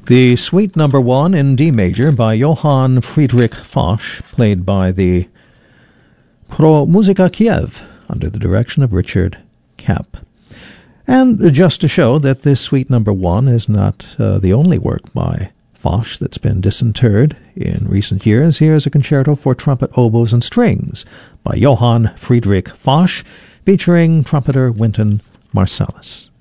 The Suite Number 1 in D major by Johann Friedrich Foch, played by the Pro Musica Kiev under the direction of Richard Kapp. And just to show that this Suite Number 1 is not the only work by Foch that's been disinterred in recent years, here is a concerto for trumpet, oboes, and strings by Johann Friedrich Foch, featuring trumpeter Wynton Marsalis.